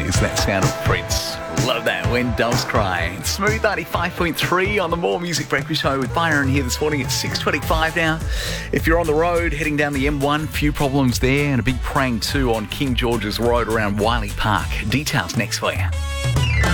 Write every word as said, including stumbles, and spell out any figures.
is that sound of Prince. Love that, When Doves Cry. Smooth ninety-five point three on the More Music Breakfast Show with Byron here this morning at six twenty-five now. If you're on the road heading down the M one, few problems there, and a big prang too on King George's Road around Wiley Park. Details next for you.